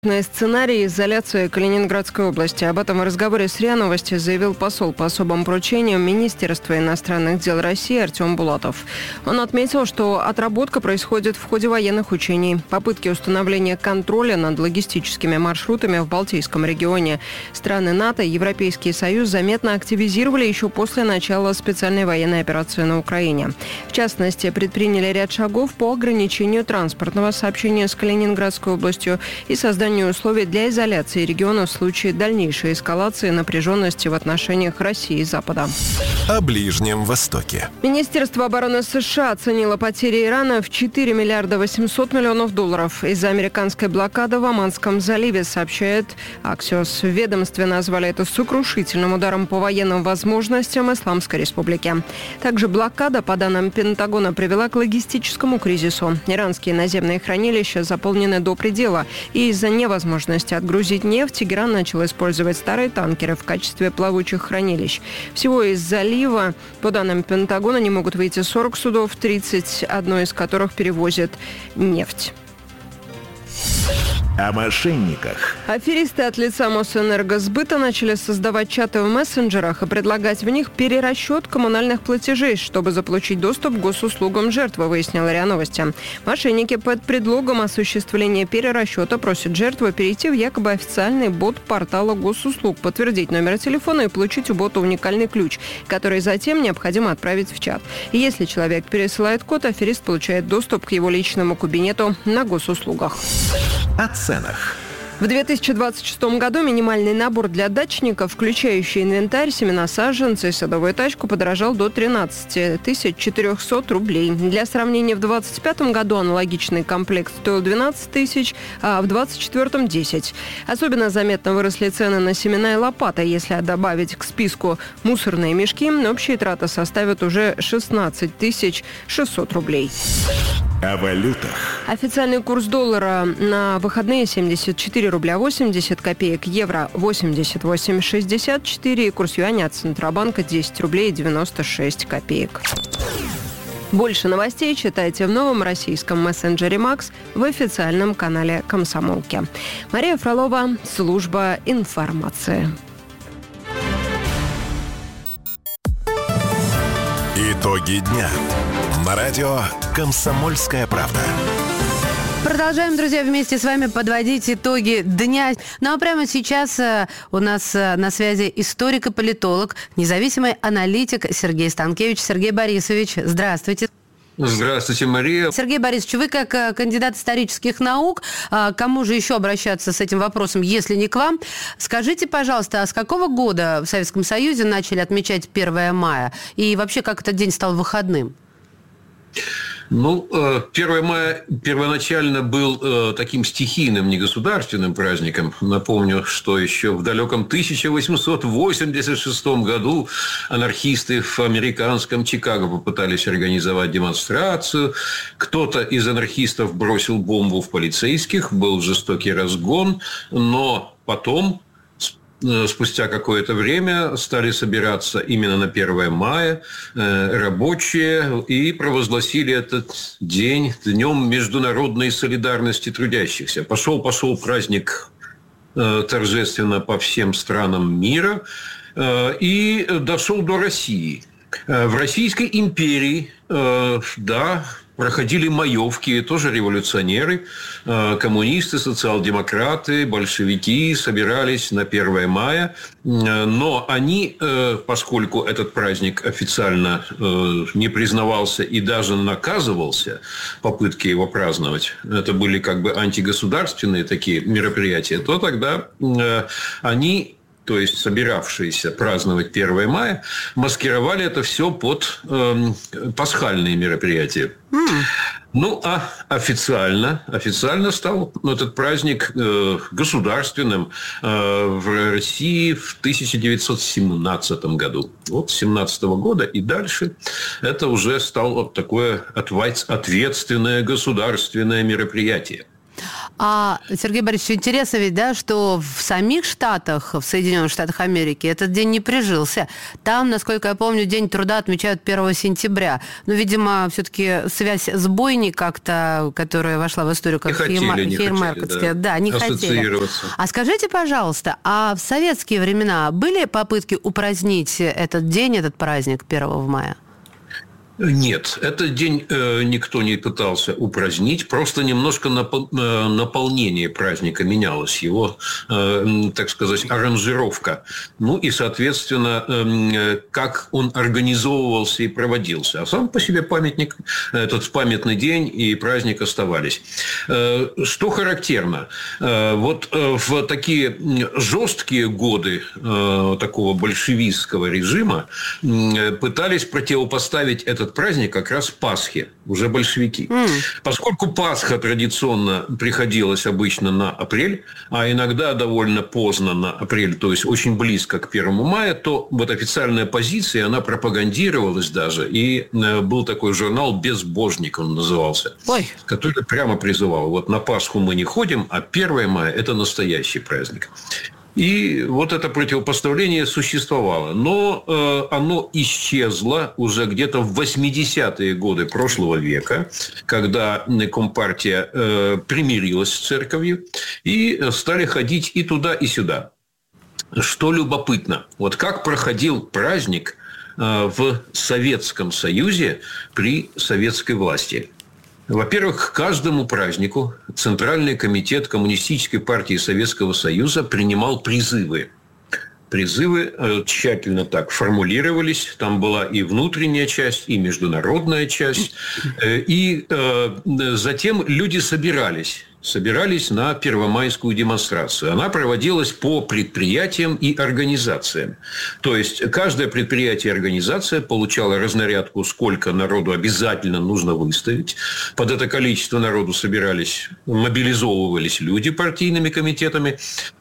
Сценарий изоляции Калининградской области. Об этом в разговоре с РИА Новости заявил посол по особым поручениям Министерства иностранных дел России Артем Булатов. Он отметил, что отработка происходит в ходе военных учений. Попытки установления контроля над логистическими маршрутами в Балтийском регионе. Страны НАТО и Европейский Союз заметно активизировали еще после начала специальной военной операции на Украине. В частности, предприняли ряд шагов по ограничению транспортного сообщения с Калининградской областью и созданию условий для изоляции региона в случае дальнейшей эскалации напряженности в отношениях России и Запада. О Ближнем Востоке. Министерство обороны США оценило потери Ирана в 4 миллиарда 800 миллионов долларов из-за американской блокады в Оманском заливе, сообщает Axios. В ведомстве назвали это сокрушительным ударом по военным возможностям Исламской Республики. Также блокада, по данным Пентагона, привела к логистическому кризису. Иранские наземные хранилища заполнены до предела, и из-за невозможности отгрузить нефть Тегеран начал использовать старые танкеры в качестве плавучих хранилищ. Всего из залива, по данным Пентагона, не могут выйти 40 судов, 31 из которых перевозит нефть. О мошенниках. Аферисты от лица Мосэнергосбыта начали создавать чаты в мессенджерах и предлагать в них перерасчет коммунальных платежей, чтобы заполучить доступ к госуслугам жертвы, выяснила РИА Новости. Мошенники под предлогом осуществления перерасчета просят жертву перейти в якобы официальный бот портала госуслуг, подтвердить номер телефона и получить у бота уникальный ключ, который затем необходимо отправить в чат. И если человек пересылает код, аферист получает доступ к его личному кабинету на госуслугах. О ценах. В 2026 году минимальный набор для дачников, включающий инвентарь, семена, саженцы и садовую тачку, подорожал до 13 400 рублей. Для сравнения, в 2025 году аналогичный комплект стоил 12 тысяч, а в 2024 – 10. Особенно заметно выросли цены на семена и лопаты. Если добавить к списку мусорные мешки, общие траты составят уже 16 600 рублей. О валютах. Официальный курс доллара на выходные 74 рубля 80 копеек, евро 88,64 и курс юаня от Центробанка 10 рублей 96 копеек. Больше новостей читайте в новом российском мессенджере «Макс» в официальном канале «Комсомолки». Мария Фролова, служба информации. Итоги дня. На радио «Комсомольская правда». Продолжаем, друзья, вместе с вами подводить итоги дня. Ну а прямо сейчас у нас на связи историк и политолог, независимый аналитик Сергей Станкевич. Сергей Борисович, здравствуйте. Здравствуйте, Мария. Сергей Борисович, вы как кандидат исторических наук, к кому же еще обращаться с этим вопросом, если не к вам? Скажите, пожалуйста, а с какого года в Советском Союзе начали отмечать 1 мая? И вообще, как этот день стал выходным? 1 мая первоначально был таким стихийным, негосударственным праздником. Напомню, что еще в далеком 1886 году анархисты в американском Чикаго попытались организовать демонстрацию. Кто-то из анархистов бросил бомбу в полицейских, был жестокий разгон, но потом, спустя какое-то время, стали собираться именно на 1 мая рабочие и провозгласили этот день днем международной солидарности трудящихся. Пошел праздник торжественно по всем странам мира и дошел до России. В Российской империи, проходили маевки, тоже революционеры, коммунисты, социал-демократы, большевики собирались на 1 мая. Но они, поскольку этот праздник официально не признавался и даже наказывался, попытки его праздновать, это были как бы антигосударственные такие мероприятия, то тогда они, то есть собиравшиеся праздновать 1 мая, маскировали это все под пасхальные мероприятия. А официально стал этот праздник государственным в России в 1917 году. Вот с 1917 года и дальше это уже стало такое ответственное государственное мероприятие. Сергей Борисович, интересно ведь, да, что в самих Штатах, в Соединенных Штатах Америки, этот день не прижился. Там, насколько я помню, День труда отмечают 1 сентября. Но, видимо, все-таки связь с бойней как-то, которая вошла в историю как Хеймаркетская, не хотели. А скажите, пожалуйста, а в советские времена были попытки упразднить этот день, этот праздник 1 мая? Нет, этот день никто не пытался упразднить, просто немножко наполнение праздника менялось, его, так сказать, аранжировка. Ну и, соответственно, как он организовывался и проводился. А сам по себе памятник, этот памятный день и праздник оставались. Что характерно? Вот в такие жесткие годы такого большевистского режима пытались противопоставить этот праздник как раз Пасхе, уже большевики. Поскольку Пасха традиционно приходилась обычно на апрель, а иногда довольно поздно на апрель, то есть очень близко к 1 мая, то вот официальная позиция, она пропагандировалась даже, и был такой журнал «Безбожник» он назывался, который прямо призывал, вот на Пасху мы не ходим, а 1 мая – это настоящий праздник. И вот это противопоставление существовало. Но оно исчезло уже где-то в 80-е годы прошлого века, когда Компартия примирилась с церковью, и стали ходить и туда, и сюда. Что любопытно, вот как проходил праздник в Советском Союзе при советской власти. Во-первых, к каждому празднику Центральный комитет Коммунистической партии Советского Союза принимал призывы. Призывы тщательно так формулировались. Там была и внутренняя часть, и международная часть. И затем люди собирались на первомайскую демонстрацию. Она проводилась по предприятиям и организациям. То есть каждое предприятие и организация получала разнарядку, сколько народу обязательно нужно выставить. Под это количество народу мобилизовывались люди партийными комитетами.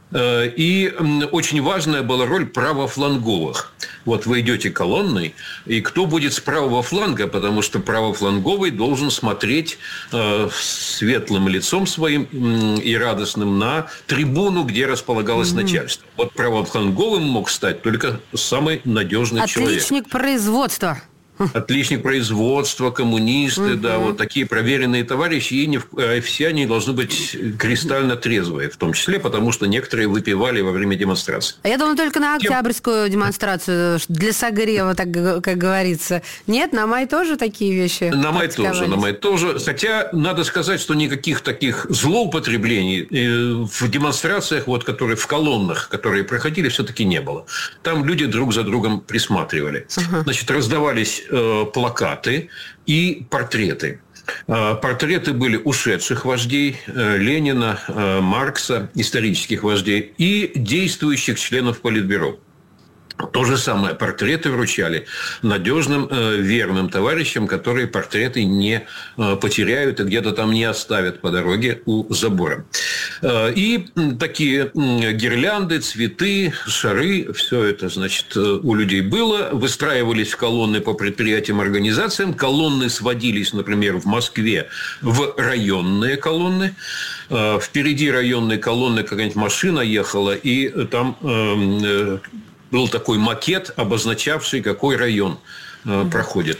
И очень важная была роль правофланговых. Вот вы идете колонной, и кто будет с правого фланга, потому что правофланговый должен смотреть светлым лицом своим и радостным на трибуну, где располагалось начальство. Вот правофланговым мог стать только самый надежный человек. Отличник производства. Отличник производства, коммунисты, да, вот такие проверенные товарищи, и все они должны быть кристально трезвые, в том числе, потому что некоторые выпивали во время демонстрации. Я думаю, только на Октябрьскую демонстрацию для согрева, так как говорится. Нет, на май тоже такие вещи? На май тоже. Хотя, надо сказать, что никаких таких злоупотреблений в демонстрациях, вот, которые в колоннах, которые проходили, все-таки не было. Там люди друг за другом присматривали. Значит, раздавались плакаты и портреты. Портреты были ушедших вождей Ленина, Маркса, исторических вождей, и действующих членов Политбюро. То же самое, портреты вручали надежным, верным товарищам, которые портреты не потеряют и где-то там не оставят по дороге у забора. И такие гирлянды, цветы, шары, все это, значит, у людей было. Выстраивались в колонны по предприятиям, организациям. Колонны сводились, например, в Москве в районные колонны. Впереди районной колонны какая-нибудь машина ехала, и там был такой макет, обозначавший, какой район проходит.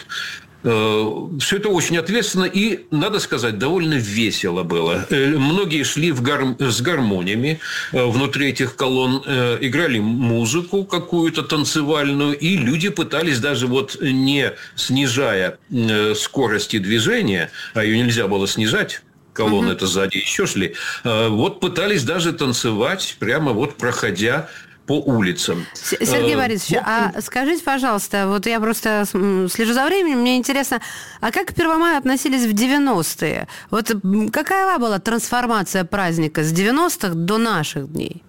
Все это очень ответственно и, надо сказать, довольно весело было. Многие шли с гармониями внутри этих колонн, играли музыку какую-то танцевальную, и люди пытались даже вот не снижая скорости движения, а ее нельзя было снижать, колонны это сзади еще шли, вот пытались даже танцевать, прямо вот проходя по улицам. Сергей Борисович, а скажите, пожалуйста, вот я просто слежу за временем, мне интересно, а как к 1 мая относились в 90-е? Вот какая была трансформация праздника с 90-х до наших дней?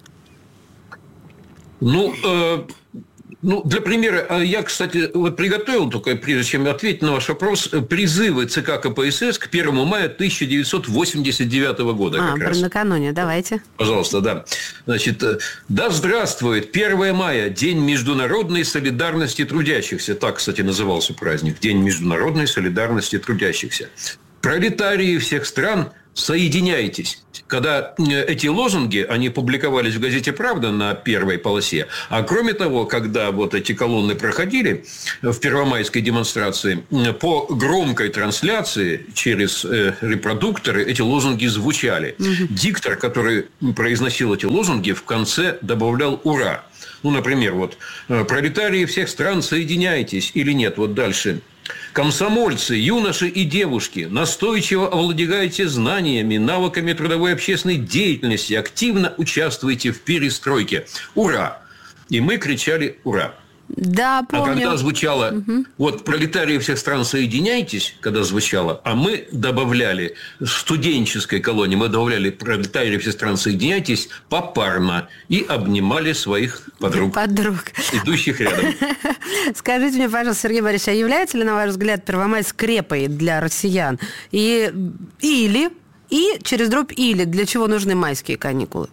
Ну, для примера, я, кстати, вот приготовил только, прежде чем ответить на ваш вопрос, призывы ЦК КПСС к 1 мая 1989 года. Как раз. Накануне, давайте. Пожалуйста, да. Значит, да здравствует 1 мая, День международной солидарности трудящихся. Так, кстати, назывался праздник. День международной солидарности трудящихся. Пролетарии всех стран соединяйтесь. Когда эти лозунги, они публиковались в газете «Правда» на первой полосе, а кроме того, когда вот эти колонны проходили в первомайской демонстрации, по громкой трансляции через репродукторы эти лозунги звучали. Диктор, который произносил эти лозунги, в конце добавлял «Ура!». Ну, например, вот «Пролетарии всех стран, соединяйтесь!» или нет, вот дальше. «Комсомольцы, юноши и девушки, настойчиво овладевайте знаниями, навыками трудовой и общественной деятельности, активно участвуйте в перестройке. Ура!» И мы кричали «Ура!». Да, помню. А когда звучало, вот «Пролетарии всех стран, соединяйтесь», когда звучало, а мы добавляли в студенческой колонии, мы добавляли «Пролетарии всех стран, соединяйтесь» попарно и обнимали своих подруг. Идущих рядом. Скажите мне, пожалуйста, Сергей Борисович, а является ли, на ваш взгляд, Первомай скрепой для россиян? И через дробь «или» для чего нужны майские каникулы?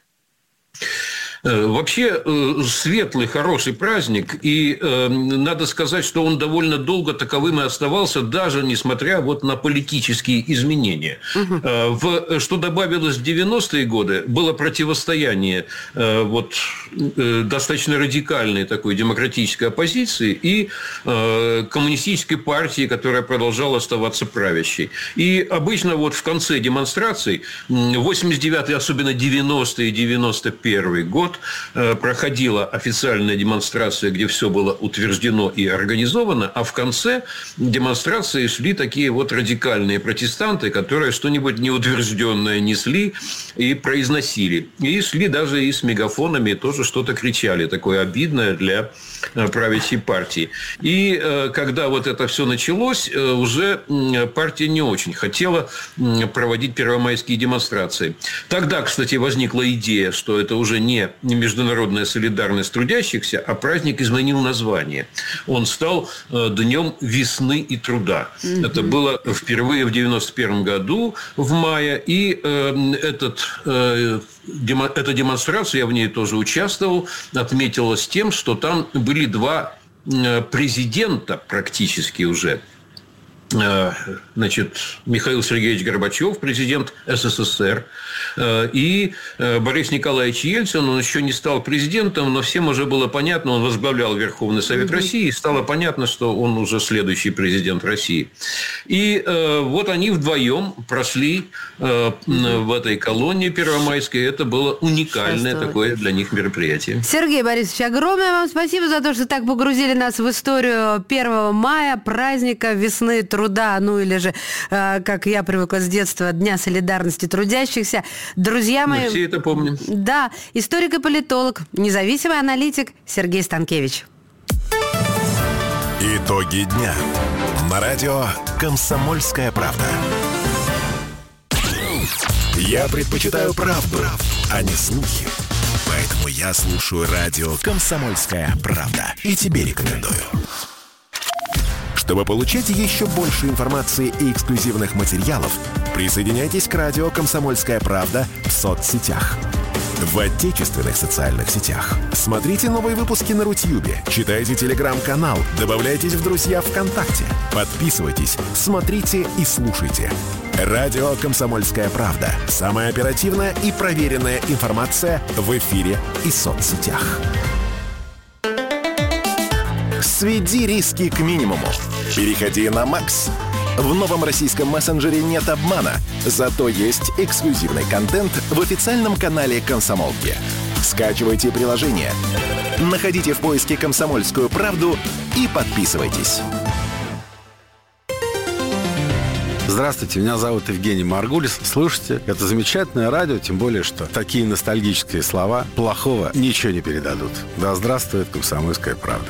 Вообще светлый, хороший праздник, и надо сказать, что он довольно долго таковым и оставался, даже несмотря вот на политические изменения. Что добавилось в 90-е годы, было противостояние достаточно радикальной такой демократической оппозиции и коммунистической партии, которая продолжала оставаться правящей. И обычно вот в конце демонстраций, 89-й, особенно 90-й и 91-й год, проходила официальная демонстрация, где все было утверждено и организовано, а в конце демонстрации шли такие вот радикальные протестанты, которые что-нибудь неутвержденное несли и произносили. И шли даже и с мегафонами, тоже что-то кричали, такое обидное для правящей партии. И когда вот это все началось, уже партия не очень хотела проводить первомайские демонстрации. Тогда, кстати, возникла идея, что это уже не международная солидарность трудящихся, а праздник изменил название. Он стал Днем весны и труда. Это было впервые в 91 году, в мае. И эта демонстрация, я в ней тоже участвовал, отметилась тем, что там были два президента практически уже. Значит, Михаил Сергеевич Горбачев, президент СССР, и Борис Николаевич Ельцин. Он еще не стал президентом, но всем уже было понятно, он возглавлял Верховный Совет России, и стало понятно, что он уже следующий президент России. И вот они вдвоем прошли в этой колонне первомайской. Это было уникальное такое для них мероприятие. Сергей Борисович, огромное вам спасибо за то, что так погрузили нас в историю 1 мая, праздника весны, труда, ну или же, как я привыкла с детства, Дня солидарности трудящихся. Друзья мои... Мы все это помним. Да, историк и политолог, независимый аналитик Сергей Станкевич. Итоги дня. На радио «Комсомольская правда». Я предпочитаю правду, а не слухи. Поэтому я слушаю радио «Комсомольская правда». И тебе рекомендую. Чтобы получать еще больше информации и эксклюзивных материалов, присоединяйтесь к радио «Комсомольская правда» в соцсетях. В отечественных социальных сетях. Смотрите новые выпуски на Рутьюбе, читайте телеграм-канал, добавляйтесь в друзья ВКонтакте, подписывайтесь, смотрите и слушайте. Радио «Комсомольская правда». Самая оперативная и проверенная информация в эфире и соцсетях. Сведи риски к минимуму. Переходи на Макс. В новом российском мессенджере нет обмана, зато есть эксклюзивный контент в официальном канале «Комсомолки». Скачивайте приложение, находите в поиске «Комсомольскую правду» и подписывайтесь. Здравствуйте, меня зовут Евгений Маргулис. Слушайте, это замечательное радио, тем более, что такие ностальгические слова плохого ничего не передадут. Да здравствует «Комсомольская правда».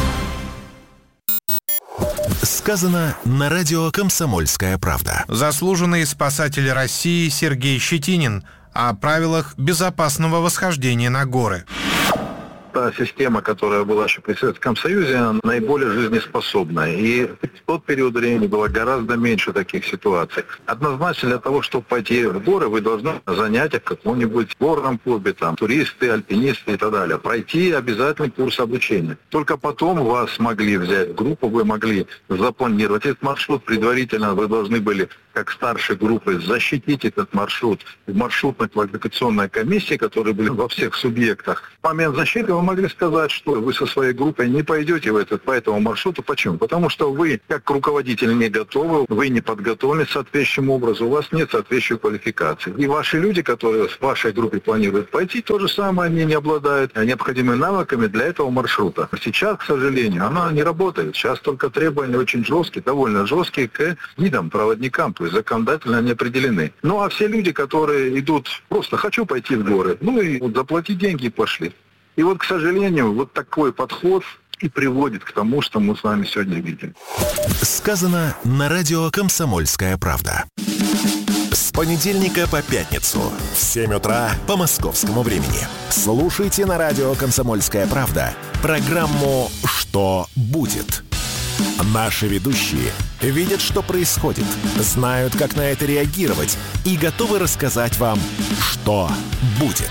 Сказано на радио «Комсомольская правда». Заслуженный спасатель России Сергей Щетинин о правилах безопасного восхождения на горы. та система, которая была еще при Советском Союзе, наиболее жизнеспособная. И в тот период времени было гораздо меньше таких ситуаций. Однозначно для того, чтобы пойти в горы, вы должны занятия в каком-нибудь горном клубе, там, туристы, альпинисты и так далее. Пройти обязательный курс обучения. Только потом вас могли взять в группу, вы могли запланировать этот маршрут. Предварительно вы должны были, как старшей группы, защитить этот маршрут в маршрутно-квалификационной комиссии, которые были во всех субъектах. В момент защиты вы могли сказать, что вы со своей группой не пойдете по этому маршруту. Почему? Потому что вы, как руководитель, не готовы, вы не подготовлены соответствующим образом, у вас нет соответствующей квалификации. И ваши люди, которые в вашей группе планируют пойти, то же самое, они не обладают необходимыми навыками для этого маршрута. Сейчас, к сожалению, она не работает. Сейчас только требования очень жесткие, довольно жесткие к гидам, проводникам, то есть законодательно они определены. Ну а все люди, которые идут просто «хочу пойти в горы», ну и вот заплатить деньги и пошли. И вот, к сожалению, вот такой подход и приводит к тому, что мы с вами сегодня видим. Сказано на радио «Комсомольская правда». С понедельника по пятницу в 7 утра по московскому времени. Слушайте на радио «Комсомольская правда» программу «Что будет?». Наши ведущие видят, что происходит, знают, как на это реагировать и готовы рассказать вам, что будет.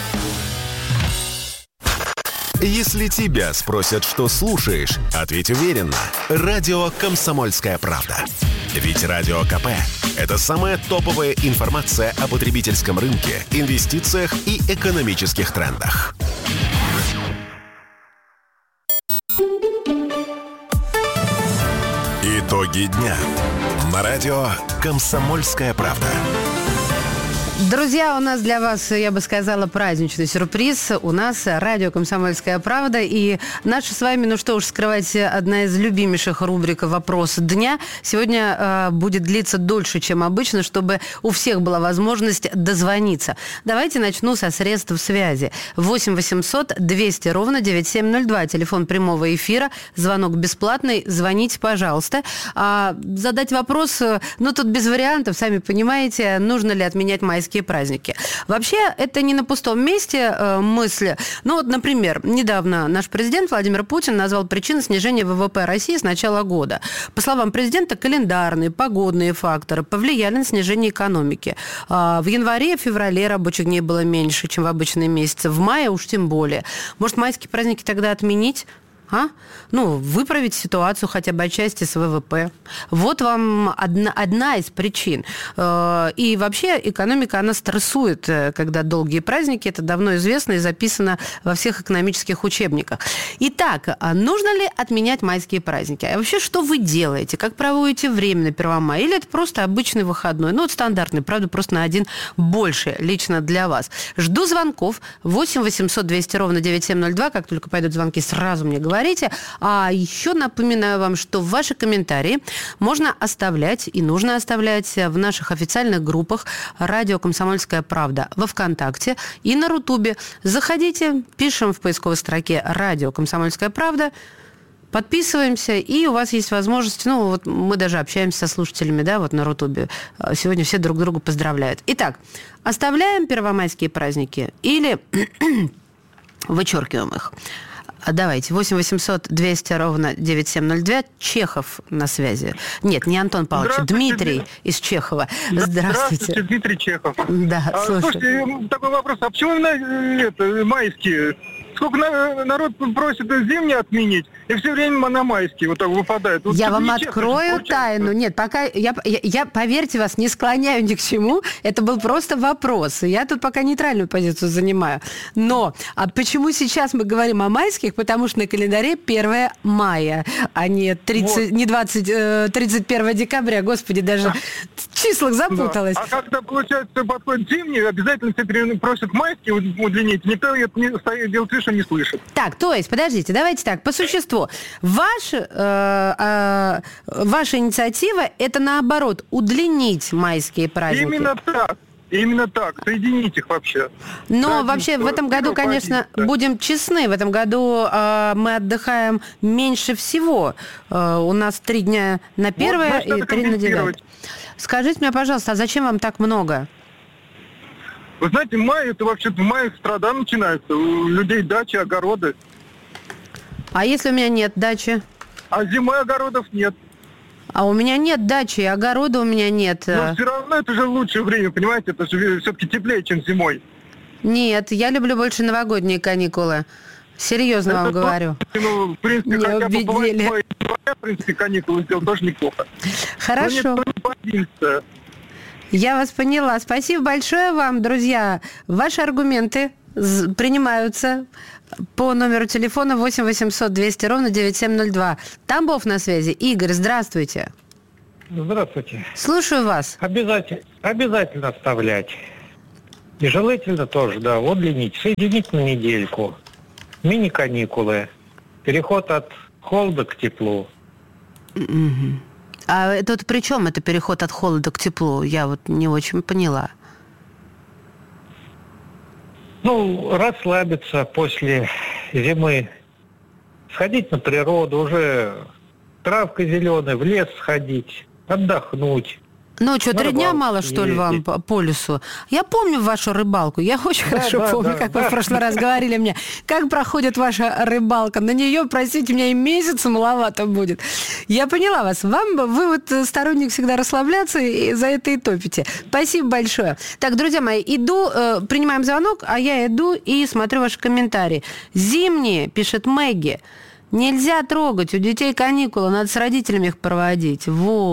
Если тебя спросят, что слушаешь, ответь уверенно. Радио «Комсомольская правда». Ведь Радио КП – это самая топовая информация о потребительском рынке, инвестициях и экономических трендах. Итоги дня. На радио «Комсомольская правда». Друзья, у нас для вас, я бы сказала, праздничный сюрприз. У нас радио «Комсомольская правда». И наша с вами, ну что уж скрывать, одна из любимейших рубрик «Вопрос дня» сегодня будет длиться дольше, чем обычно, чтобы у всех была возможность дозвониться. Давайте начну со средств связи. 8 800 200 ровно 9702. Телефон прямого эфира. Звонок бесплатный. Звоните, пожалуйста. Задать вопрос, ну тут без вариантов, сами понимаете, нужно ли отменять майские праздники. Вообще, это не на пустом месте мысли. Ну вот, например, недавно наш президент Владимир Путин назвал причиной снижения ВВП России с начала года. По словам президента, календарные, погодные факторы повлияли на снижение экономики. В январе, феврале рабочих дней было меньше, чем в обычные месяцы. В мае уж тем более. Может, майские праздники тогда отменить? Ну, выправить ситуацию хотя бы отчасти с ВВП. Вот вам одна из причин. И вообще экономика, она стрессует, когда долгие праздники. Это давно известно и записано во всех экономических учебниках. Итак, нужно ли отменять майские праздники? А вообще, что вы делаете? Как проводите время на 1 мая? Или это просто обычный выходной? Ну, вот стандартный, правда, просто на один больше лично для вас. Жду звонков. 8 800 200 ровно 9702. Как только пойдут звонки, сразу мне говорите. А еще напоминаю вам, что ваши комментарии можно оставлять и нужно оставлять в наших официальных группах «Радио Комсомольская правда» во ВКонтакте и на Рутубе. Заходите, пишем в поисковой строке «Радио Комсомольская правда», подписываемся, и у вас есть возможность, ну, вот мы даже общаемся со слушателями, да, вот на Рутубе. Сегодня все друг друга поздравляют. Итак, оставляем первомайские праздники или вычеркиваем их? Давайте, 8 800 200 ровно 9702. Чехов на связи. Нет, не Антон Павлович, Дмитрий из Чехова. Здравствуйте, Дмитрий Чехов. Да, слушайте, такой вопрос. А почему именно майские? Сколько народ просит зимние отменить, и все время на майские вот так выпадает. Вот я вам открою тайну. Нет, пока я, поверьте вас, не склоняю ни к чему. Это был просто вопрос. Я тут пока нейтральную позицию занимаю. Но, а почему сейчас мы говорим о майских? Потому что на календаре 1 мая, а не 31 декабря. Господи, даже в числах запуталась. Да. А когда, получается, подходит зимний, обязательно все просят майские удлинить. Никто это не делает, что не слышит. Так, то есть, подождите, давайте так, по существу. Ваша инициатива – это, наоборот, удлинить майские праздники. Именно так, соединить их вообще. Но вообще в этом году, конечно, будем честны, в этом году мы отдыхаем меньше всего. У нас 3 дня на 1 и 3 на 9. Скажите мне, пожалуйста, а зачем вам так много? Вы знаете, май, это вообще-то май страда начинается. У людей дачи, огороды. А если у меня нет дачи? А зимой огородов нет. А у меня нет дачи, огорода у меня нет. Но все равно это же лучшее время, понимаете? Это же все-таки теплее, чем зимой. Нет, я люблю больше новогодние каникулы. Серьезно вам говорю. Ну, в принципе, не хотя бы убедили. в принципе, каникулы сделать тоже неплохо. Хорошо. Я вас поняла. Спасибо большое вам, друзья. Ваши аргументы принимаются по номеру телефона 8 800 200 ровно 9702. Тамбов на связи. Игорь, здравствуйте. Здравствуйте. Слушаю вас. Обязательно оставлять. И желательно тоже, да, удлинить, соединить на недельку. Мини-каникулы. Переход от холода к теплу. А это вот при чем это переход от холода к теплу? Я вот не очень поняла. Ну, расслабиться после зимы. Сходить на природу, уже травка зеленая, в лес сходить, отдохнуть. Ну, что, 3 дня мало, что ли, вам по лесу? Я помню вашу рыбалку. Я очень хорошо помню, как вы в прошлый раз говорили мне, как проходит ваша рыбалка. На нее, простите меня, и месяца маловато будет. Я поняла вас. Вы вот сторонник всегда расслабляться, и за это и топите. Спасибо большое. Так, друзья мои, принимаем звонок, а я иду и смотрю ваши комментарии. Зимние, пишет Мэгги, нельзя трогать, у детей каникулы, надо с родителями их проводить.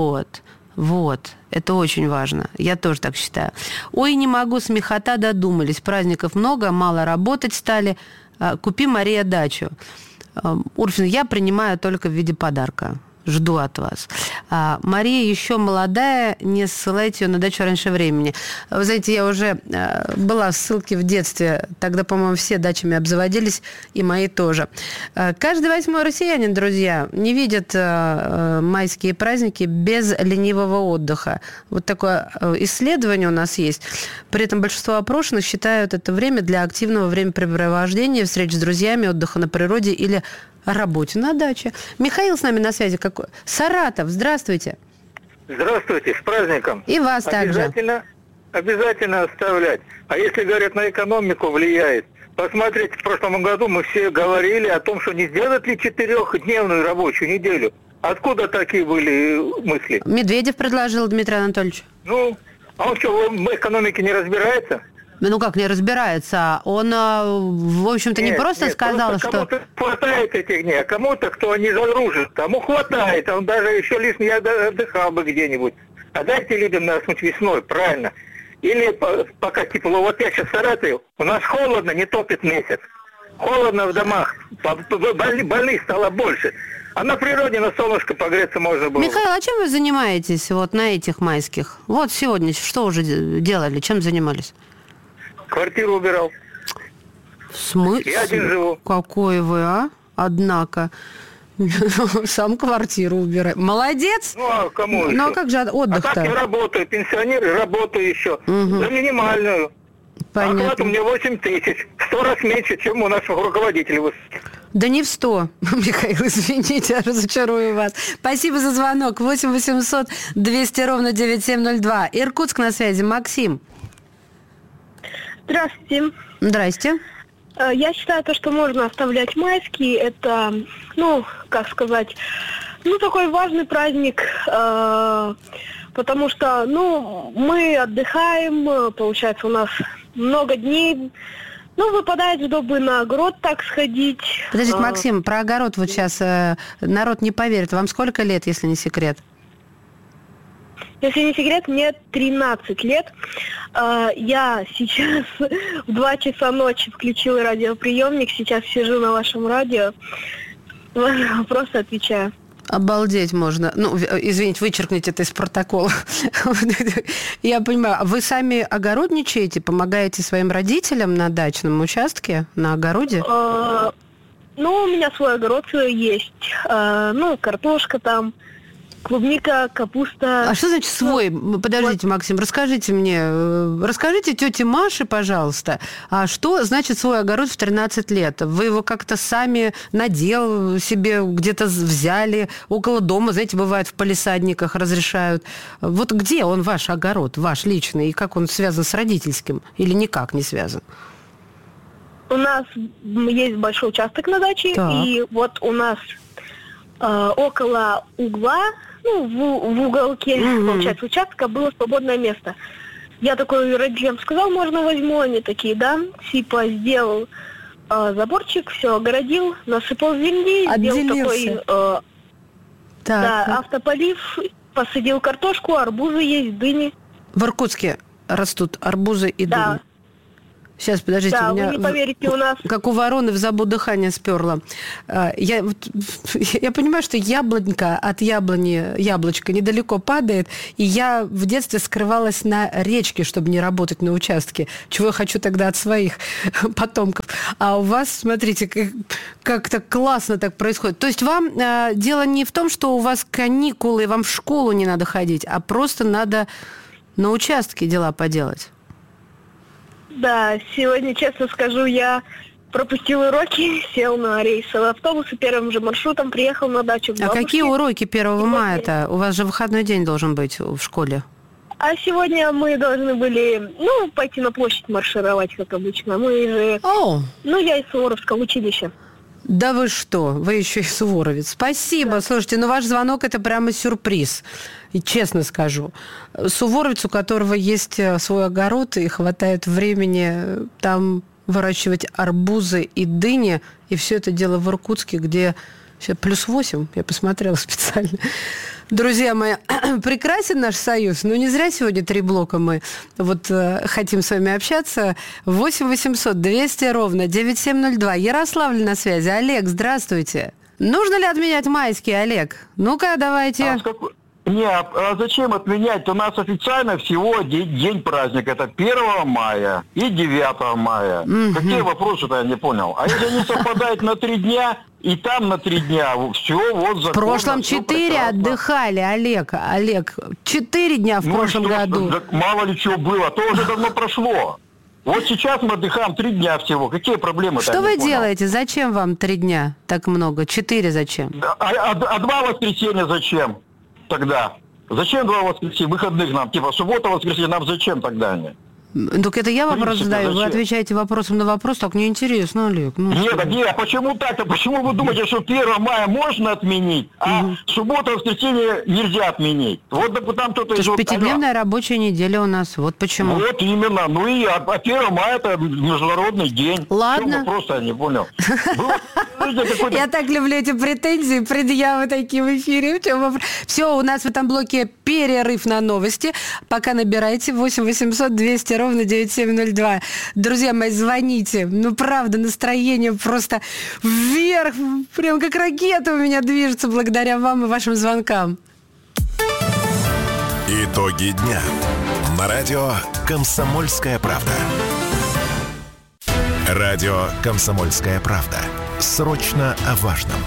Вот, это очень важно. Я тоже так считаю. Ой, не могу, смехота, додумались. Праздников много, мало работать стали. Купи, Мария, дачу. Урфин, я принимаю только в виде подарка. Жду от вас. Мария еще молодая, не ссылайте ее на дачу раньше времени. Вы знаете, я уже была в ссылке в детстве. Тогда, по-моему, все дачами обзаводились, и мои тоже. Каждый 8-й россиянин, друзья, не видит майские праздники без ленивого отдыха. Вот такое исследование у нас есть. При этом большинство опрошенных считают это время для активного времяпрепровождения, встреч с друзьями, отдыха на природе или о работе на даче. Михаил с нами на связи. Саратов, здравствуйте. Здравствуйте, с праздником. И вас также. Обязательно оставлять. А если, говорят, на экономику влияет, посмотрите, в прошлом году мы все говорили о том, что не сделать ли 4-дневную рабочую неделю. Откуда такие были мысли? Медведев предложил, Дмитрий Анатольевич. Ну, а он что, в экономике не разбирается? Ну как не разбирается? Он, в общем-то, не просто сказал, что... Кому-то хватает этих дней, а кому-то, кто не загружен, тому хватает. Он даже еще лишний отдыхал бы где-нибудь. А дайте людям насмуть весной, правильно. Или пока тепло. Вот я сейчас в Саратове, у нас холодно, не топит месяц. Холодно в домах, больных стало больше. А на природе, на солнышко погреться можно было. Михаил, а чем вы занимаетесь вот на этих майских? Вот сегодня что уже делали, чем занимались? Квартиру убирал. В смысле? Я один живу. Какой вы, а? Однако. Сам квартиру убираю. Молодец! Ну, а кому еще? Ну, а как же отдых-то? А как я работаю? Пенсионер, работаю еще. За минимальную. Понятно. Оклад у меня 8 тысяч. В 100 раз меньше, чем у нашего руководителя. Да не в 100. Михаил, извините, я разочарую вас. Спасибо за звонок. 8 800 200 ровно 9702. Иркутск на связи. Максим. Здравствуйте. Здрасте. Я считаю, что можно оставлять майские. Это, как сказать, такой важный праздник, потому что, мы отдыхаем, получается, у нас много дней. Выпадает, чтобы на огород так сходить. Подождите, Максим, про огород вот сейчас народ не поверит. Вам сколько лет, если не секрет? Если не секрет, мне 13 лет. Я сейчас в 2 часа ночи включила радиоприемник. Сейчас сижу на вашем радио. Просто отвечаю. Обалдеть можно. Извините, вычеркните это из протокола. Я понимаю. Вы сами огородничаете, помогаете своим родителям на дачном участке, на огороде? У меня свой огород есть. Картошка там. клубника, капуста. А что значит свой? Подождите, Максим, расскажите тете Маше, пожалуйста, а что значит свой огород в 13 лет? Вы его как-то сами надел себе, где-то взяли, около дома, знаете, бывает в палисадниках разрешают. Вот где он, ваш огород, ваш личный, и как он связан с родительским? Или никак не связан? У нас есть большой участок на даче, и вот у нас около угла, в уголке, получается, участка было свободное место. Я такой родителям сказал, можно возьму, они такие, да, типа сделал заборчик, все огородил, насыпал земли, сделал такой автополив, посадил картошку, арбузы есть, дыни. В Иркутске растут арбузы и дыни. Сейчас, подождите, да, у меня, вы не поверите, у нас... как у вороны в забу дыхание сперло. Я понимаю, что яблонька от яблочко недалеко падает, и я в детстве скрывалась на речке, чтобы не работать на участке, чего я хочу тогда от своих потомков. А у вас, смотрите, как-то классно так происходит. То есть вам дело не в том, что у вас каникулы, вам в школу не надо ходить, а просто надо на участке дела поделать. Да, сегодня, честно скажу, я пропустил уроки, сел на рейсовый автобус и первым же маршрутом приехал на дачу к бабушке. А какие уроки 1 мая-то? У вас же выходной день должен быть в школе. А сегодня мы должны были, пойти на площадь маршировать, как обычно. Мы же... я из Суворовского училища. Да вы что? Вы еще и суворовец. Спасибо. Да. Слушайте, ваш звонок – это прямо сюрприз. И честно скажу. Суворовец, у которого есть свой огород и хватает времени там выращивать арбузы и дыни, и все это дело в Иркутске, где сейчас +8, я посмотрела специально. Друзья мои, прекрасен наш союз, но не зря сегодня 3 блока мы хотим с вами общаться. 8 800 200 ровно 9702. Ярославль на связи. Олег, здравствуйте. Нужно ли отменять майские, Олег? Ну-ка, давайте. А зачем отменять? У нас официально всего день праздника. Это 1 мая и 9 мая. Какие вопросы-то, я не понял. А если они совпадают на 3 дня, и там на 3 дня, все, законно. В прошлом 4 отдыхали, Олег. 4 дня в прошлом году. Мало ли чего было, то уже давно прошло. Вот сейчас мы отдыхаем 3 дня всего. Какие проблемы? Что вы делаете? Зачем вам 3 дня так много? 4 зачем? А 2 воскресенья зачем тогда? Зачем 2 воскресенья? Выходных нам. Суббота, воскресенье. Нам зачем тогда они? Так это я вопрос задаю, вы отвечаете вопросом на вопрос, так неинтересно, Олег. Нет, почему так-то? Почему вы думаете, что 1 мая можно отменить, а субботу, воскресенье нельзя отменить? Вот там кто-то... Это же 5-дневная рабочая неделя у нас, вот почему. Вот именно, и 1 мая это международный день. Ладно. Просто я не понял. Я так люблю эти претензии, предъявы такие в эфире. Все, у нас в этом блоке перерыв на новости. Пока набирайте 8 800 200 ровно 9702. Друзья мои, звоните. Правда, настроение просто вверх. Прям как ракета у меня движется благодаря вам и вашим звонкам. Итоги дня. На радио «Комсомольская правда». Радио «Комсомольская правда». Срочно о важном.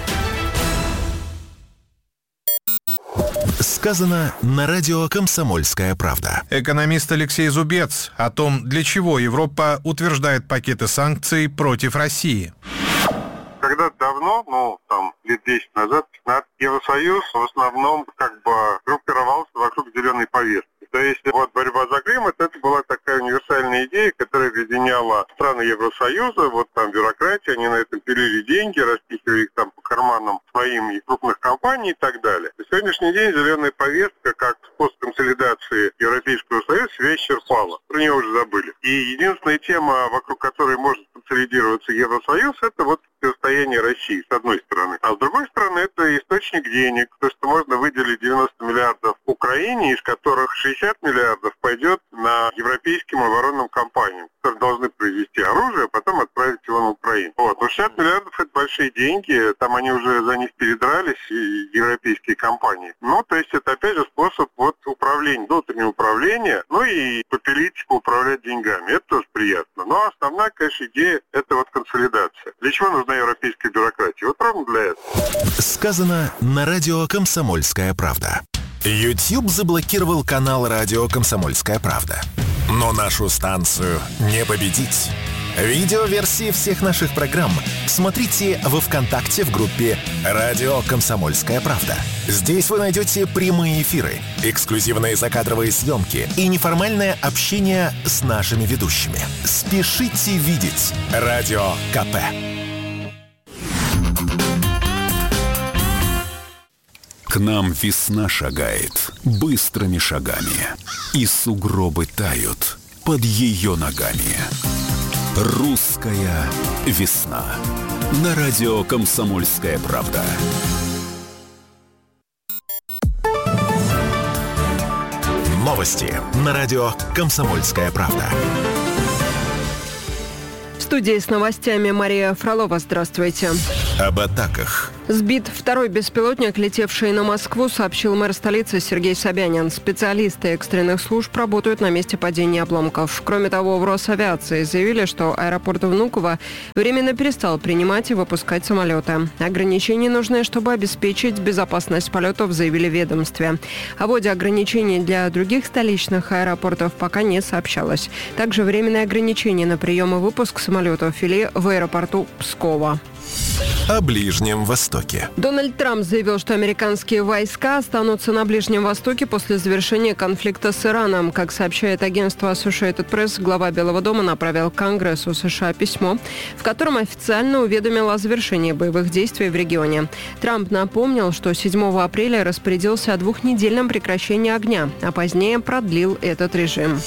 Сказано на радио «Комсомольская правда». Экономист Алексей Зубец о том, для чего Европа утверждает пакеты санкций против России. Когда-то давно, лет 10 назад, 15, Евросоюз в основном группировался вокруг зеленой повестки. То есть борьба за климат, это была такая универсальная идея, которая объединяла страны Евросоюза, бюрократия, они на этом пилили деньги, распихивали их по карманам своим и крупных компаний и так далее. На сегодняшний день зеленая повестка, как способ консолидации Европейского Союза, себя исчерпала. Про нее уже забыли. И единственная тема, вокруг которой может консолидироваться Евросоюз, это противостояние России, с одной стороны. А с другой стороны, это источник денег. То есть можно выделить 90 миллиардов Украине, из которых 60 миллиардов пойдет на европейским оборонным компаниям, которые должны произвести оружие, а потом отправить его на Украину. 60 миллиардов – это большие деньги, там они уже за них передрались, и европейские компании. Ну, то есть это, опять же, способ вот управления, внутреннего управления, ну и попилить, управлять деньгами. Это тоже приятно. Но основная, конечно, идея – это вот консолидация. Для чего нужна европейская бюрократия? Вот ровно для этого. Сказано на радио «Комсомольская правда». YouTube заблокировал канал радио «Комсомольская правда». Но нашу станцию не победить. Видеоверсии всех наших программ смотрите во ВКонтакте в группе «Радио Комсомольская правда». Здесь вы найдете прямые эфиры, эксклюзивные закадровые съемки и неформальное общение с нашими ведущими. Спешите видеть Радио КП. К нам весна шагает быстрыми шагами, и сугробы тают под ее ногами. Русская весна. На радио «Комсомольская правда». Новости на радио «Комсомольская правда». В студии с новостями Мария Фролова. Здравствуйте. Об атаках. Сбит второй беспилотник, летевший на Москву, сообщил мэр столицы Сергей Собянин. Специалисты экстренных служб работают на месте падения обломков. Кроме того, в Росавиации заявили, что аэропорт Внуково временно перестал принимать и выпускать самолеты. Ограничения нужны, чтобы обеспечить безопасность полетов, заявили в ведомстве. О вводе ограничений для других столичных аэропортов пока не сообщалось. Также временные ограничения на прием и выпуск самолетов ввели в аэропорту Пскова. О Ближнем Востоке. Дональд Трамп заявил, что американские войска останутся на Ближнем Востоке после завершения конфликта с Ираном. Как сообщает агентство Associated Press, глава Белого дома направил Конгрессу США письмо, в котором официально уведомил о завершении боевых действий в регионе. Трамп напомнил, что 7 апреля распорядился о 2-недельном прекращении огня, а позднее продлил этот режим.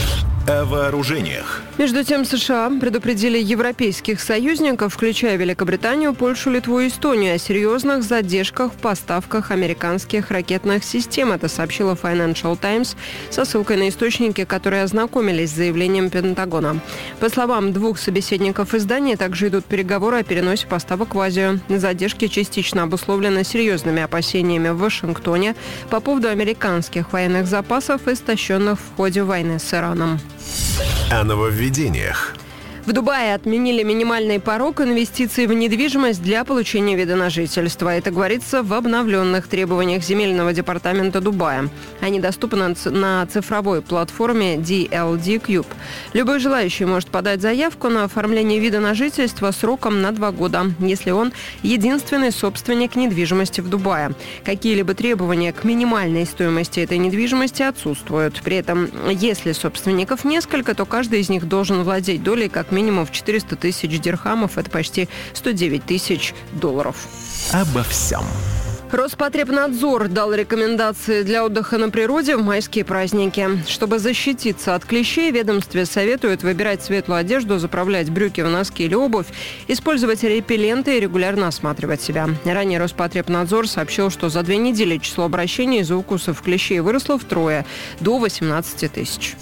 О вооружениях. Между тем, США предупредили европейских союзников, включая Великобританию, Польшу, Литву и Эстонию, о серьезных задержках в поставках американских ракетных систем. Это сообщила Financial Times со ссылкой на источники, которые ознакомились с заявлением Пентагона. По словам двух собеседников издания, также идут переговоры о переносе поставок в Азию. Задержки частично обусловлены серьезными опасениями в Вашингтоне по поводу американских военных запасов, истощенных в ходе войны с Ираном. О нововведениях. В Дубае отменили минимальный порог инвестиций в недвижимость для получения вида на жительство. Это говорится в обновленных требованиях земельного департамента Дубая. Они доступны на цифровой платформе DLD Cube. Любой желающий может подать заявку на оформление вида на жительство сроком на 2 года, если он единственный собственник недвижимости в Дубае. Какие-либо требования к минимальной стоимости этой недвижимости отсутствуют. При этом, если собственников несколько, то каждый из них должен владеть долей как минимум в 400 тысяч дирхамов, это почти 109 тысяч долларов. Обо всем. Роспотребнадзор дал рекомендации для отдыха на природе в майские праздники. Чтобы защититься от клещей, ведомстве советуют выбирать светлую одежду, заправлять брюки в носки или обувь, использовать репелленты и регулярно осматривать себя. Ранее Роспотребнадзор сообщил, что за 2 недели число обращений из-за укусов клещей выросло втрое, до 18 тысяч.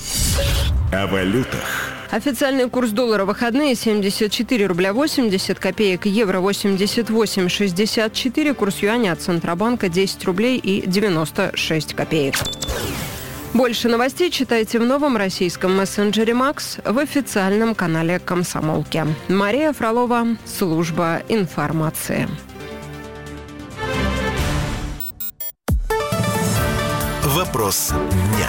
О валютах. Официальный курс доллара в выходные 74 рубля 80 копеек, евро 88,64, курс юаня от Центробанка 10 рублей и 96 копеек. Больше новостей читайте в новом российском мессенджере «Макс» в официальном канале «Комсомолки». Мария Фролова, служба информации. Вопрос дня.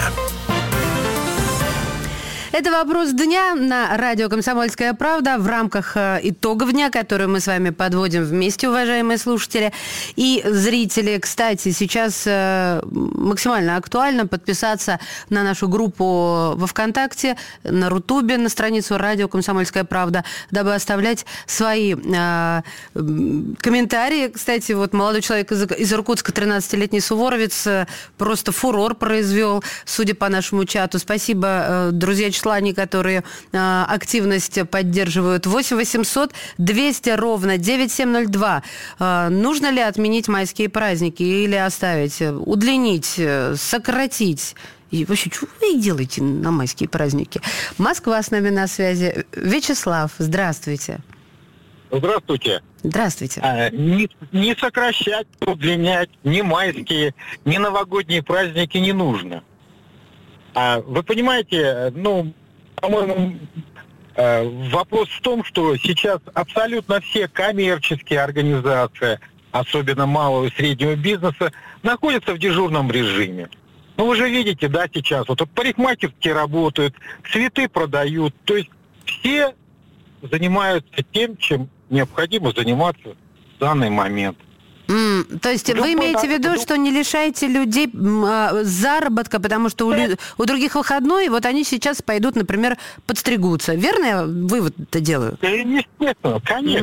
Это «Вопрос дня» на радио «Комсомольская правда» в рамках итогов дня, которые мы с вами подводим вместе, уважаемые слушатели и зрители. Кстати, сейчас максимально актуально подписаться на нашу группу во ВКонтакте, на Рутубе, на страницу радио «Комсомольская правда», дабы оставлять свои комментарии. Кстати, вот молодой человек из Иркутска, 13-летний суворовец, просто фурор произвел, судя по нашему чату. Спасибо, друзья, числане, которые активность поддерживают. 8 800 200 ровно 9702. Нужно ли отменить майские праздники или оставить, удлинить, сократить? И вообще, что вы делаете на майские праздники? Москва с нами на связи. Вячеслав, здравствуйте. Здравствуйте. Здравствуйте. Не сокращать, удлинять, ни майские, ни новогодние праздники не нужно. Вы понимаете, по-моему, вопрос в том, что сейчас абсолютно все коммерческие организации, особенно малого и среднего бизнеса, находятся в дежурном режиме. Вы же видите, да, сейчас вот парикмахерские работают, цветы продают, то есть все занимаются тем, чем необходимо заниматься в данный момент. То есть вы имеете в виду, что не лишаете людей заработка, потому что у других выходной, вот они сейчас пойдут, например, подстригутся. Верно я вывод-то делаю? Естественно,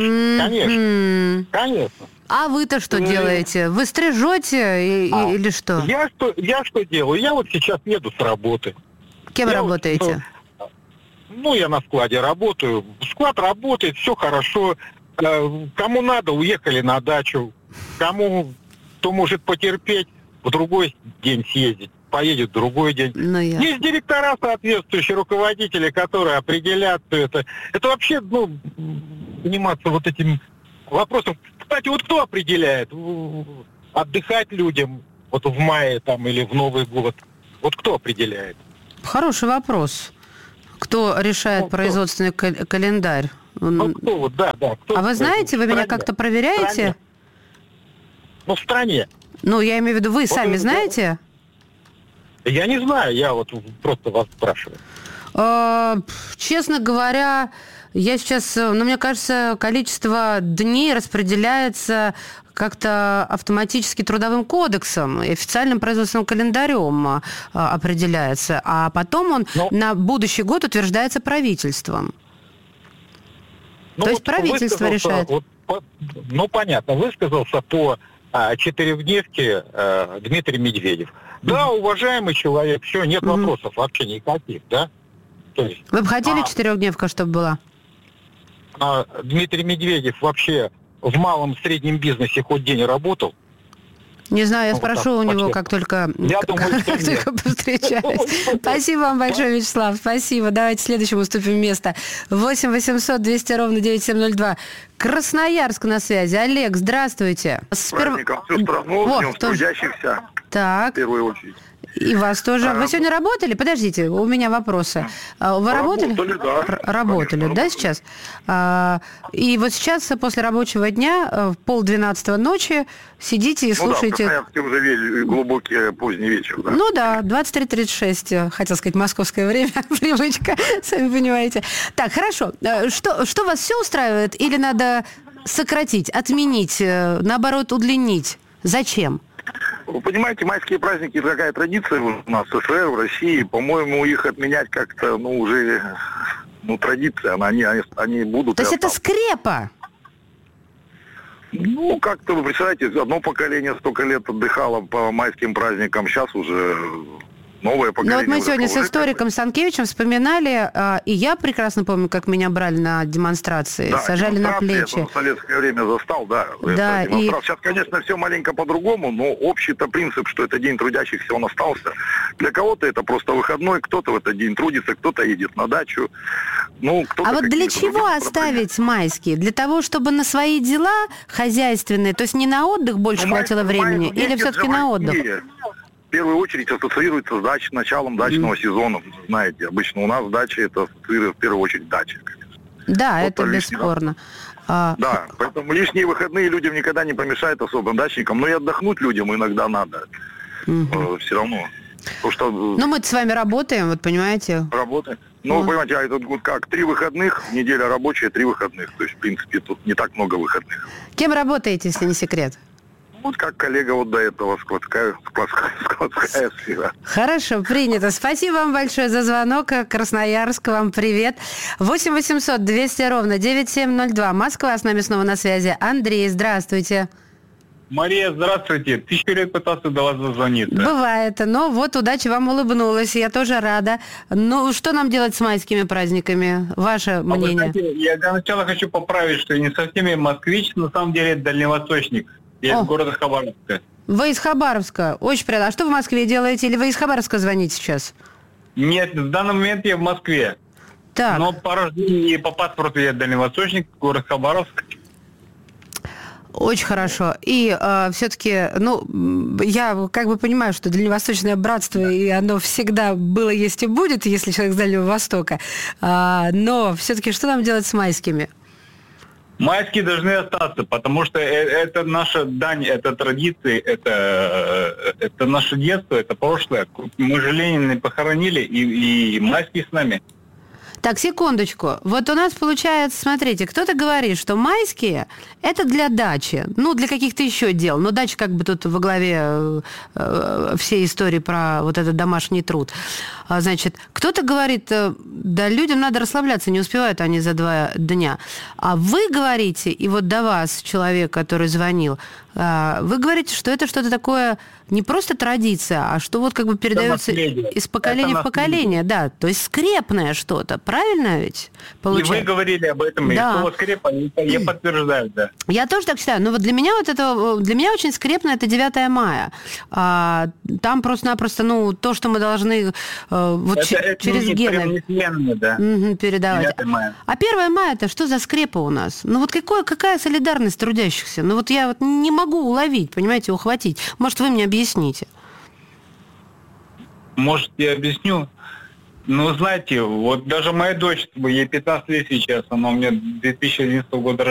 конечно. А вы-то что делаете? Вы стрижете или что? Я что делаю? Я вот сейчас еду с работы. Кем работаете? Я на складе работаю. Склад работает, все хорошо. Кому надо, уехали на дачу. Кто может потерпеть, в другой день съездить. Поедет в другой день. Есть директора соответствующие, руководители, которые определят все это. Это вообще, заниматься вот этим вопросом. Кстати, вот кто определяет, отдыхать людям вот в мае там или в Новый год? Вот кто определяет? Хороший вопрос. Кто решает производственный календарь? Кто? А вы знаете, вы меня как-то проверяете? В стране. Я имею в виду, вы сами знаете? Я не знаю, я вот просто вас спрашиваю. Честно говоря, я сейчас, мне кажется, количество дней распределяется как-то автоматически трудовым кодексом и официальным производственным календарем определяется, а потом он на будущий год утверждается правительством. То есть правительство решает. Понятно, высказался по четырехдневке Дмитрий Медведев. Да, уважаемый человек, все, нет вопросов вообще никаких, да? То есть, вы бы хотели четырехдневка, чтобы была? Дмитрий Медведев вообще в малом и среднем бизнесе хоть день работал? Не знаю, я спрошу у него, как только повстречаюсь. Спасибо вам большое, Вячеслав, спасибо. Давайте следующему уступим место. 8 800 200 ровно 9702. Красноярск на связи. Олег, здравствуйте. С праздником всю страну, с днем трудящихся. Так. В первую очередь. И вас тоже. Вы сегодня работали? Подождите, у меня вопросы. Вы работали? Да. Работали, конечно, да, сейчас? И вот сейчас, после рабочего дня, в 11:30 ночи, сидите и слушаете... Да, в уже глубокий поздний вечер, да? 23:36, хотел сказать, московское время, привычка, сами понимаете. Так, хорошо. Что вас все устраивает или надо сократить, отменить, наоборот, удлинить? Зачем? Вы понимаете, майские праздники – это такая традиция у нас в СССР, в России. По-моему, их отменять как-то, уже, традиция. Они будут... То есть это скрепа? Как-то, вы представляете, одно поколение столько лет отдыхало по майским праздникам, сейчас уже... новое поколение. Мы сегодня с историком Станкевичем вспоминали, и я прекрасно помню, как меня брали на демонстрации, сажали на плечи. Я в советское время застал, да. Сейчас, конечно, все маленько по-другому, но общий-то принцип, что это день трудящихся, он остался. Для кого-то это просто выходной, кто-то в этот день трудится, кто-то едет на дачу. А вот для чего оставить майские? Для того, чтобы на свои дела хозяйственные, то есть не на отдых больше хватило времени, или все-таки на отдых? В первую очередь ассоциируется с началом дачного сезона. Знаете, обычно у нас дача это ассоциируется в первую очередь дача. Да, это бесспорно. Да, поэтому лишние выходные людям никогда не помешает, особо дачникам. Но и отдохнуть людям иногда надо. Все равно. Потому что... мы-то с вами работаем, вот понимаете. Работаем. Вы понимаете, этот год как? 3 выходных, неделя рабочая, 3 выходных. То есть, в принципе, тут не так много выходных. Кем работаете, если не секрет? Как коллега до этого, складская сфера. Хорошо, принято. Спасибо вам большое за звонок. Красноярск, вам привет. 8 800 200 ровно 9702. Москва, с нами снова на связи. Андрей, здравствуйте. Мария, здравствуйте. 1000 лет пытался до вас дозвониться. Бывает. Но вот удача вам улыбнулась. Я тоже рада. Что нам делать с майскими праздниками? Ваше мнение? Вы знаете, я для начала хочу поправить, что я не совсем я москвич, на самом деле это дальневосточник. Я из города Хабаровска. Вы из Хабаровска. Очень приятно. А что в Москве делаете? Или вы из Хабаровска звоните сейчас? Нет, в данный момент я в Москве. Так. Но по рождению и по паспорту я дальневосточник, город Хабаровск. Очень хорошо. И все-таки, я как бы понимаю, что Дальневосточное братство, и оно всегда было, есть и будет, если человек с Дальнего Востока. Но все-таки что нам делать с майскими? Майские должны остаться, потому что это наша дань, это традиции, это наше детство, это прошлое. Мы же Ленина похоронили, и майские с нами. Так, секундочку. Вот у нас получается, смотрите, кто-то говорит, что майские – это для дачи, для каких-то еще дел. Но дача как бы тут во главе всей истории про вот этот домашний труд. Значит, кто-то говорит, да людям надо расслабляться, не успевают они за 2 дня. А вы говорите, и вот до вас человек, который звонил, вы говорите, что это что-то такое не просто традиция, а что вот как бы передается из поколения в поколение. Да, то есть скрепное что-то. Правильно ведь получается? И вы говорили об этом, да. И слово скрепа, я подтверждаю, да. Я тоже так считаю. Но вот для меня очень скрепно это 9 мая. Там просто-напросто, то, что мы должны через гены передавать. А 1 мая это что за скрепа у нас? Какая солидарность трудящихся? Я не могу уловить, понимаете, ухватить. Может, вы мне объясните? Может, я объясню? Знаете, вот даже моя дочь, ей 15 лет сейчас, она у меня 2011 года